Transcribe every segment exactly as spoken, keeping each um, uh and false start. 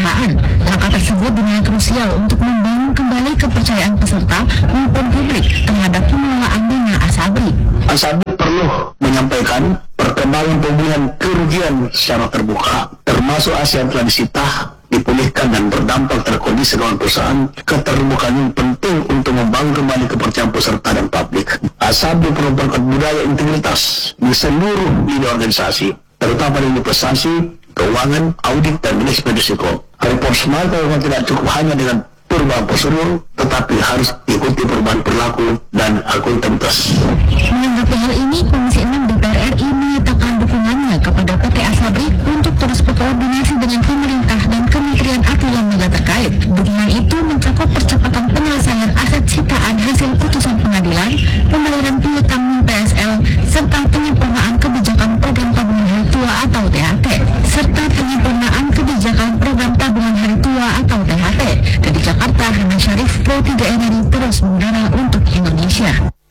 perusahaan. Langkah tersebut dinilai krusial untuk membangun kembali kepercayaan peserta maupun publik terhadap pengelolaan dana Asabri. Asabri perlu menyampaikan perkembangan pemulihan kerugian secara terbuka, termasuk aset yang telah disita, dipulihkan dan berdampak terhadap kondisi keuangan perusahaan. Keterbukaan yang penting untuk membangun kembali kepercayaan peserta dan publik. Asabri perlu memperkuat budaya integritas di seluruh lini organisasi, terutama di investasi, keuangan, audit, dan manajemen risiko. Report Smart memang tidak cukup hanya dengan perubahan prosedur, tetapi harus diikuti perubahan perilaku dan akuntabilitas. Menanggapi hal ini, Komisi enam D P R R I menyatakan dukungannya kepada P T Asabri untuk terus berkoordinasi dengan pemerintah dan Kementerian atau lembaga terkait. Dukungan itu mencakup percepatan penyelesaian aset sitaan hasil putusan pengadilan, pembayaran piutang P S L, serta penyempurnaan kebijakan program tabungan hari tua atau T H T, serta penyempurnaan kebijakan program tabungan hari tua atau T H T. Dari Jakarta, Hana Syarif, Pro tiga N R I terus mengudara untuk Indonesia.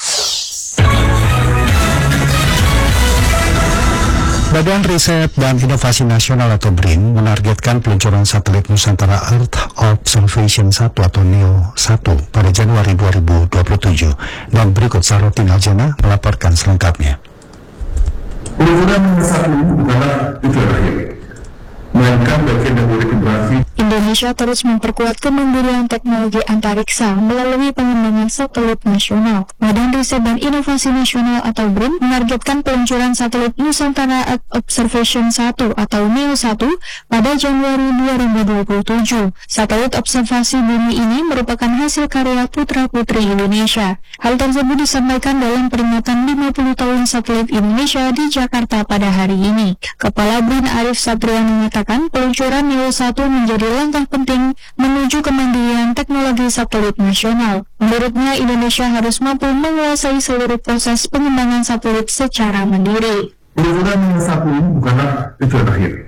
Badan Riset dan Inovasi Nasional atau B R I N menargetkan peluncuran satelit Nusantara Earth Observation satu atau NEO satu pada Januari dua ribu dua puluh tujuh. Dan berikut Sarotin Aljana melaporkan selengkapnya. Peluncuran NEO satu bukanlah tujuan akhir, melainkan bagian dari generasi. Indonesia terus memperkuat kemandirian teknologi antariksa melalui pengembangan satelit nasional. Badan Riset dan Inovasi Nasional atau B R I N menargetkan peluncuran satelit Nusantara Earth Observation satu atau NEO satu pada Januari dua ribu dua puluh tujuh. Satelit observasi bumi ini merupakan hasil karya putra-putri Indonesia. Hal tersebut disampaikan dalam peringatan lima puluh tahun satelit Indonesia di Jakarta pada hari ini. Kepala B R I N Arif Satria mengatakan peluncuran NEO satu menjadi langkah penting menuju kemandirian teknologi satelit nasional. Menurutnya, Indonesia harus mampu menguasai seluruh proses pengembangan satelit secara mandiri. Peluncuran NEO satu bukanlah tujuan akhir,